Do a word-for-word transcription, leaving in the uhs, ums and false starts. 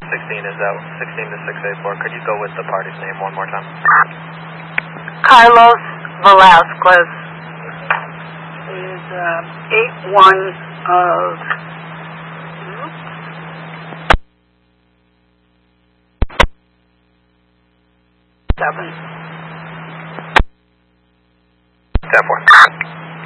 sixteen is out. sixteen to six eight four. Could you go with the party's name one more time? Carlos Velasquez is uh, eight one of seven. ten four.